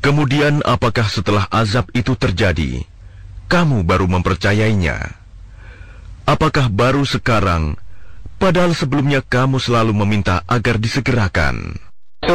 Kemudian apakah setelah azab itu terjadi, kamu baru mempercayainya? Apakah baru sekarang, padahal sebelumnya kamu selalu meminta agar disegerakan?